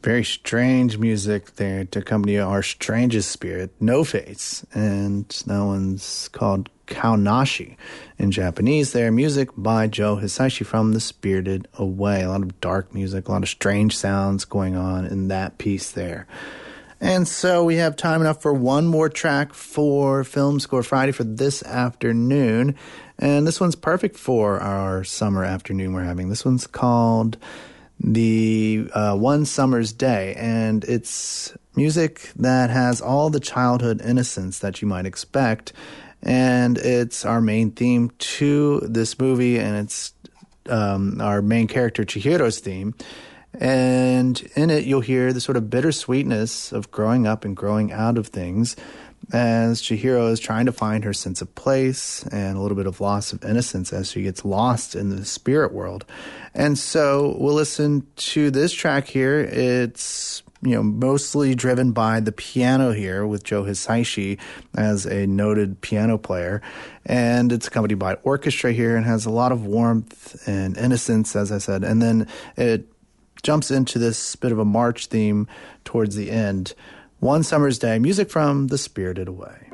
Very strange music there to accompany our strangest spirit, No Face. And that one's called Kaonashi in Japanese there. Music by Joe Hisaishi from The Spirited Away. A lot of dark music, a lot of strange sounds going on in that piece there. And so we have time enough for one more track for Film Score Friday for this afternoon. And this one's perfect for our summer afternoon we're having. This one's called The One Summer's Day, and it's music that has all the childhood innocence that you might expect, and it's our main theme to this movie, and it's our main character Chihiro's theme. And in it, you'll hear the sort of bittersweetness of growing up and growing out of things as Chihiro is trying to find her sense of place, and a little bit of loss of innocence as she gets lost in the spirit world. And so we'll listen to this track here. It's, mostly driven by the piano here with Joe Hisaishi as a noted piano player. And it's accompanied by orchestra here and has a lot of warmth and innocence, as I said. And then it jumps into this bit of a march theme towards the end. One Summer's Day, music from The Spirited Away.